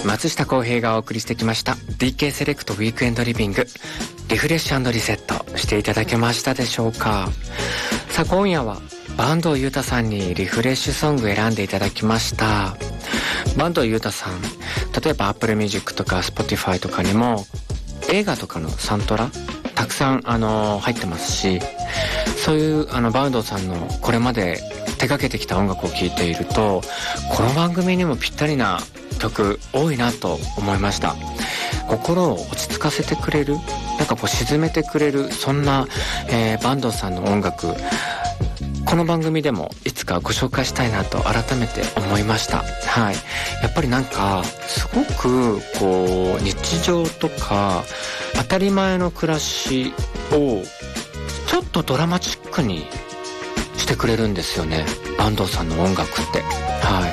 松下洸平がお送りしてきました DK セレクトウィークエンドリビング、リフレッシュ&リセットしていただけましたでしょうか。さあ今夜は坂東裕太さんにリフレッシュソング選んでいただきました。坂東裕太さん、例えば Apple Music とか Spotify とかにも映画とかのサントラたくさん入ってますし、そういう坂東さんのこれまで手掛けてきた音楽を聴いていると、この番組にもぴったりな曲多いなと思いました。心を落ち着かせてくれる、なんかこう沈めてくれる、そんな、坂東さんの音楽、この番組でもいつかご紹介したいなと改めて思いました。はい。やっぱりなんかすごくこう日常とか当たり前の暮らしをちょっとドラマチックにしてくれるんですよね、坂東さんの音楽って。はい。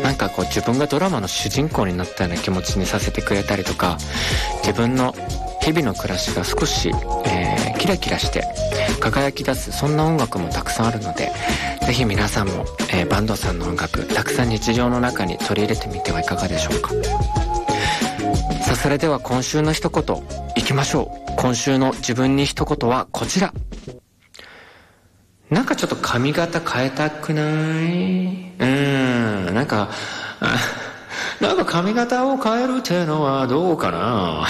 なんかこう自分がドラマの主人公になったような気持ちにさせてくれたりとか、自分の日々の暮らしが少し、キラキラして輝き出す、そんな音楽もたくさんあるので、ぜひ皆さんも、坂東さんの音楽たくさん日常の中に取り入れてみてはいかがでしょうか。さあそれでは今週の一言いきましょう。今週の自分に一言はこちら。なんかちょっと髪型変えたくない？なんか髪型を変えるっていうのはどうかな。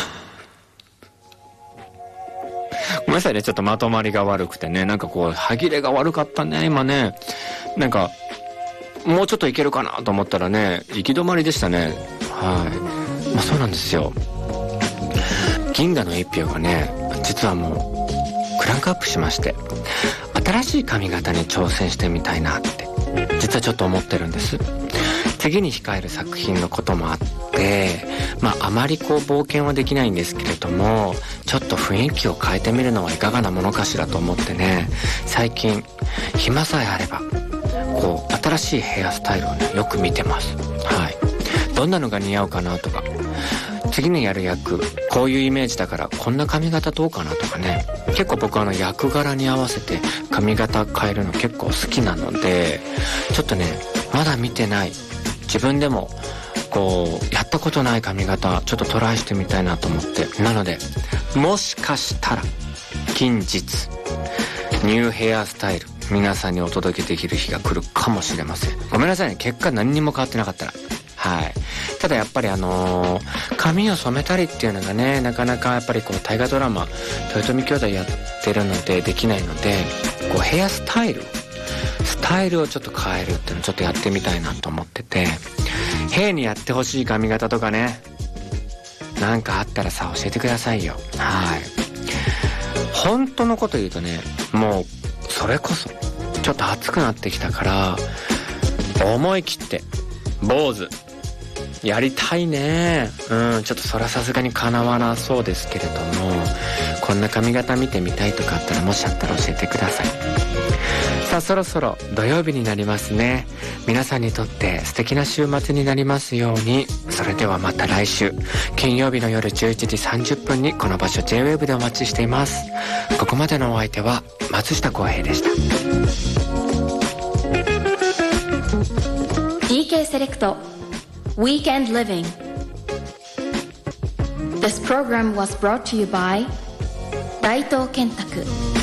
ごめんなさいね、ちょっとまとまりが悪くてね、なんかこう歯切れが悪かったね今ね。なんかもうちょっといけるかなと思ったらね、行き止まりでしたね。はい。まあそうなんですよ。銀河の一票がね、実はもうクランクアップしまして、新しい髪型に挑戦してみたいなって実はちょっと思ってるんです。次に控える作品のこともあって、あまりこう冒険はできないんですけれども、ちょっと雰囲気を変えてみるのはいかがなものかしらと思ってね、最近暇さえあればこう新しいヘアスタイルをねよく見てます。はい。どんなのが似合うかなとか、次にやる役こういうイメージだからこんな髪型どうかなとかね、結構僕役柄に合わせて髪型変えるの結構好きなので、ちょっとねまだ見てない、自分でもこうやったことない髪型ちょっとトライしてみたいなと思って、なのでもしかしたら近日ニューヘアスタイル皆さんにお届けできる日が来るかもしれません。ごめんなさいね、結果何にも変わってなかったら。はい。ただやっぱり髪を染めたりっていうのがね、なかなかやっぱりこう大河ドラマ豊臣兄弟やってるのでできないので、こうヘアスタイルをちょっと変えるっていうのをちょっとやってみたいなと思ってて、ヘイにやってほしい髪型とかね、なんかあったらさ教えてくださいよ。はい。本当のこと言うとね、もうそれこそちょっと暑くなってきたから思い切って坊主やりたいね。ちょっとそれはさすがに叶わなそうですけれども、こんな髪型見てみたいとかあったら、もしあったら教えてください。さあそろそろ土曜日になりますね。皆さんにとって素敵な週末になりますように。それではまた来週金曜日の夜11時30分にこの場所 J-WAVE でお待ちしています。ここまでのお相手は松下洸平でした。 DK セレクト Weekend Living. This program was brought to you by 大東建託